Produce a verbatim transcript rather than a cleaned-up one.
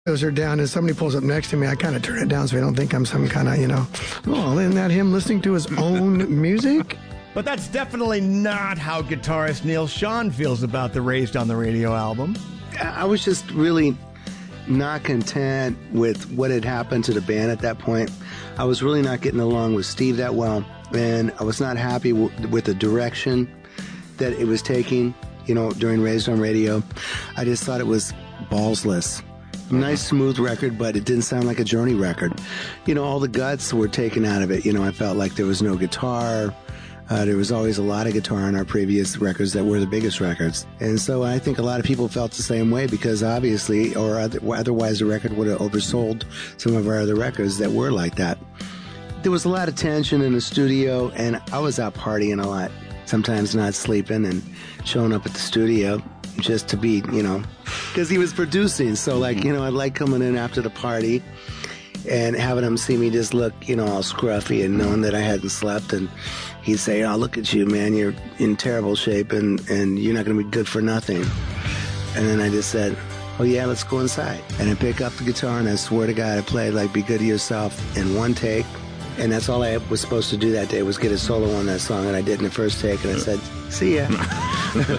Those are down, and somebody pulls up next to me, I kind of turn it down so I don't think I'm some kind of, you know, oh, isn't that him listening to his own music? But that's definitely not how guitarist Neil Schon feels about the Raised on the Radio album. I was just really not content with what had happened to the band at that point. I was really not getting along with Steve that well, and I was not happy w- with the direction that it was taking, you know, during Raised on Radio. I just thought it was ballsless. Nice, smooth record, but it didn't sound like a Journey record. You know, all the guts were taken out of it. You know, I felt like there was no guitar. Uh, there was always a lot of guitar on our previous records that were the biggest records. And so I think a lot of people felt the same way because obviously, or other, otherwise the record would have oversold some of our other records that were like that. There was a lot of tension in the studio, and I was out partying a lot, sometimes not sleeping and showing up at the studio just to be, you know, because he was producing. So, like, you know, I'd like coming in after the party and having him see me just look, you know, all scruffy and knowing that I hadn't slept. And he'd say, oh, look at you, man, you're in terrible shape and, and you're not going to be good for nothing. And then I just said, oh, yeah, let's go inside. And I pick up the guitar, and I swear to God, I played like Be Good to Yourself in one take. And that's all I was supposed to do that day was get a solo on that song. And I did in the first take. And I said, see ya.